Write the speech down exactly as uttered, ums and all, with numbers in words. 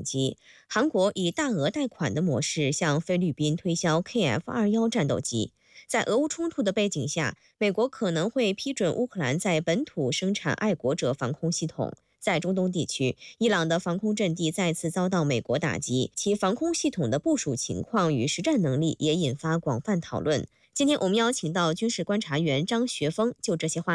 机。韩国以大额贷款的模式向菲律宾推销 K F 二十一 战斗机。在俄乌冲突的背景下，美国可能会批准乌克兰在本土生产爱国者防空系统。在中东地区，伊朗的防空阵地再次遭到美国打击，其防空系统的部署情况与实战能力也引发广泛讨论。今天我们邀请到军事观察员张学峰就这些话